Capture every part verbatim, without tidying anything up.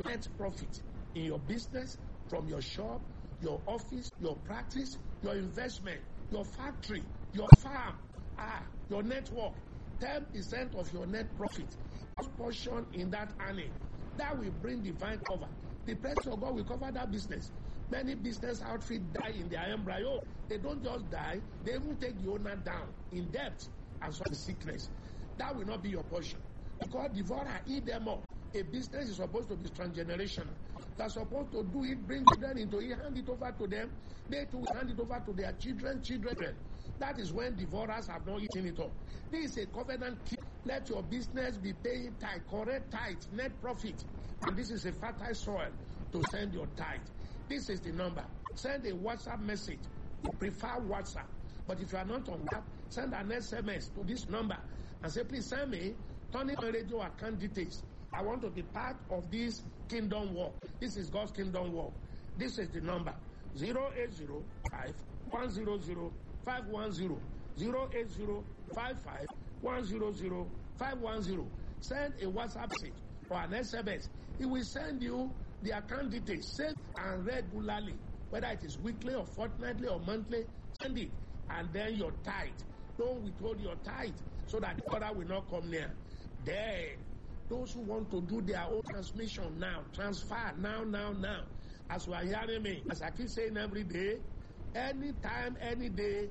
net profit in your business, from your shop, your office, your practice, your investment, your factory, your farm, ah, your network. ten percent of your net profit, portion in that earning. That will bring divine cover. The presence of God will cover that business. Many business outfits die in their embryo. They don't just die, they even take the owner down in debt and some sickness. That will not be your portion. Because devourer eat them up. A business is supposed to be transgenerational. They're supposed to do it, bring children into it, hand it over to them. They too hand it over to their children, children. That is when devourers have not eaten it up. This is a covenant key. Let your business be paying tithe, correct tithe, net profit. And this is a fertile soil to send your tithe. This is the number. Send a WhatsApp message. You prefer WhatsApp. But if you are not on WhatsApp, send an S M S to this number and say, please send me Turning Point Radio account details. I want to be part of this kingdom work. This is God's kingdom work. This is the number. zero eight zero five one zero zero five one zero. zero eight zero five five one zero zero five one zero. Send a WhatsApp message or an S M S. It will send you the account details. Send and regularly, whether it is weekly or fortnightly or monthly, send it. And then your tithe. Don't withhold your tithe so that the order will not come near. Then, those who want to do their own transmission now, transfer now, now, now. As you are hearing me, as I keep saying every day, anytime, any day,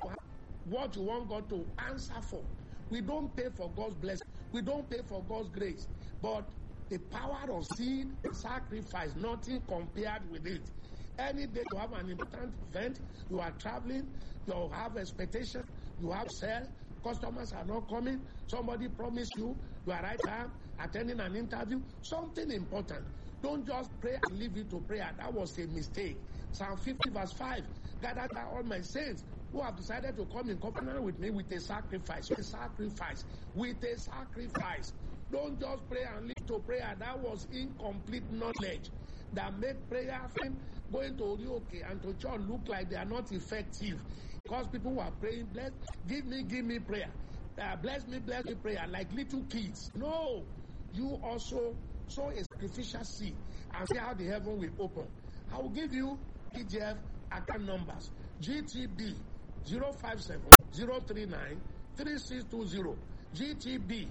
what you want God to answer for. We don't pay for God's blessing. We don't pay for God's grace. But the power of seed, sacrifice, nothing compared with it. Any day you have an important event, you are traveling, you have expectation, you have sale, customers are not coming, somebody promised you, you are right time, attending an interview, something important. Don't just pray and leave it to prayer. That was a mistake. Psalm fifty verse five, gather all my saints who have decided to come in covenant with me with a sacrifice, with a sacrifice, with a sacrifice. Don't just pray and leave to prayer. That was incomplete knowledge that made prayer, going to Orioke and to church look like they are not effective. Because people were praying, bless, give me, give me prayer. Uh, bless me, bless me prayer, like little kids. No, you also sow a sacrificial seed and see how the heaven will open. I will give you P G F account numbers. G T B zero five seven zero three nine three six two zero. G T B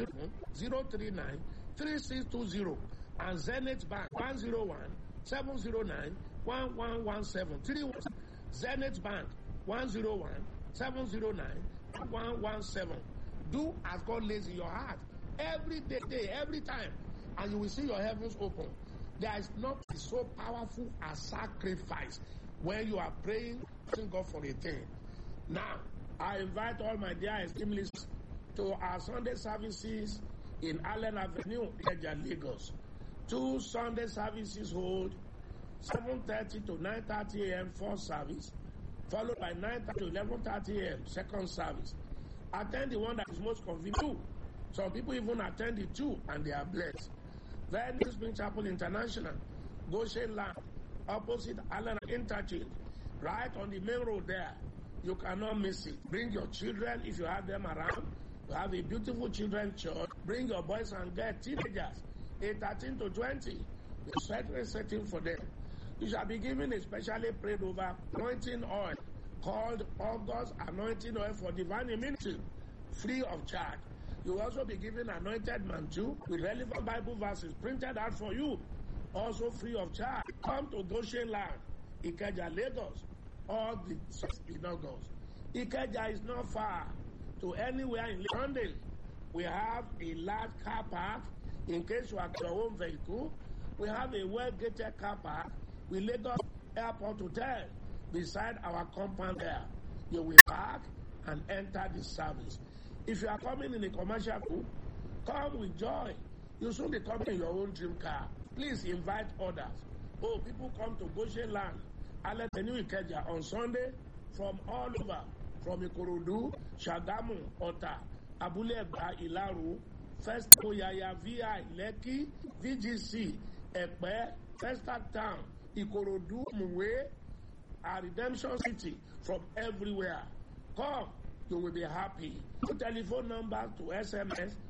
zero three nine three six two zero. And Zenith Bank one zero one seven zero nine one one one seven. Three Zenith Bank one zero one seven zero nine one one seven. Do as God lays in your heart every day, day, every time, and you will see your heavens open. There is nothing so powerful as sacrifice when you are praying, asking God for a thing. Now, I invite all my dear esteemed listeners to our Sunday services in Allen Avenue, Lagos. Two Sunday services hold seven thirty to nine thirty a.m. first service, followed by nine thirty to eleven thirty a.m. second service. Attend the one that is most convenient. Some people even attend the two and they are blessed. Then New Spring Chapel International, Goshen Land, opposite Allen Interchange, right on the main road there. You cannot miss it. Bring your children if you have them around. You have a beautiful children's church. Bring your boys and girls, teenagers, age thirteen to twenty. The certain setting for them. You shall be given a specially prayed over anointing oil called August Anointing Oil for Divine Immunity, free of charge. You will also be given anointed mantle with relevant Bible verses printed out for you, also free of charge. Come to Goshen Land, Ikeja, Lagos, or the in August. Ikeja is not far to anywhere in London. We have a large car park in case you have your own vehicle. We have a well-gated car park with Lagos Airport Hotel beside our compound there. You will park and enter the service. If you are coming in a commercial group, come with joy. You soon be coming in your own dream car. Please invite others. Oh, people come to Goshen Land, Allen Avenue, Ikeja on Sunday from all over, from Ikorodu, Shagamu, Ota, Abule Egba, Ilaru, First Oyaya, V I, Lekki, V G C, Epe, Festac Town, Ikorodu, Muwe, our Redemption City, from everywhere. Come, you will be happy. Telephone number to S M S